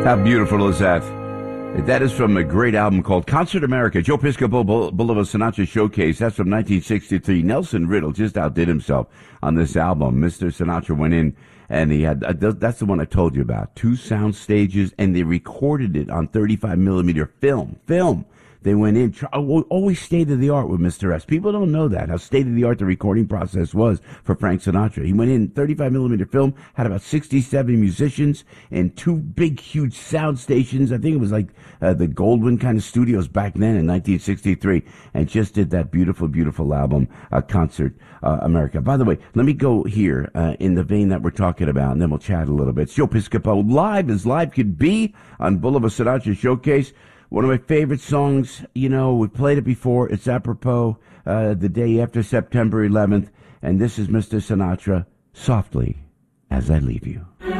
How beautiful is that? That is from a great album called Concert America, Joe Piscopo Boulevard Sinatra Showcase. That's from 1963. Nelson Riddle just outdid himself on this album. Mr. Sinatra went in and he had, that's the one I told you about, 2 sound stages, and they recorded it on 35 millimeter film. They went in, always state of the art with Mr. S. People don't know that, how state of the art the recording process was for Frank Sinatra. He went in 35 millimeter film, had about 67 musicians and 2 big, huge sound stations. I think it was like the Goldwyn kind of studios back then in 1963, and just did that beautiful, beautiful album, Concert America. By the way, let me go here in the vein that we're talking about, and then we'll chat a little bit. It's Joe Piscopo, live as live could be on Boulevard Sinatra Showcase. One of my favorite songs, you know, we played it before. It's apropos the day after September 11th. And this is Mr. Sinatra, Softly As I Leave You.